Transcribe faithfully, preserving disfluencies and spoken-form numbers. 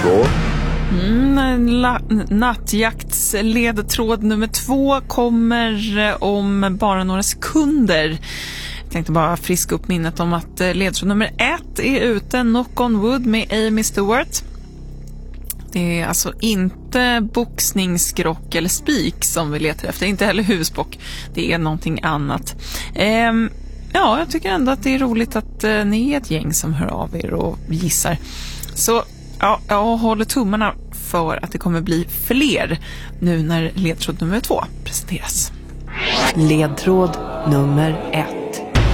två. Mm, la- nattjaktsledtråd nummer två kommer eh, om bara några sekunder. Jag tänkte bara friska upp minnet om att eh, ledtråd nummer ett är ute, Knock on Wood med Amy Stewart. Det är alltså inte boxningsskrock eller spik som vi letar efter, inte heller husbock. Det är någonting annat. Ehm, ja, jag tycker ändå att det är roligt att eh, ni är ett gäng som hör av er och gissar. Så ja, jag håller tummarna för att det kommer bli fler nu när ledtråd nummer två presenteras. Ledtråd nummer ett.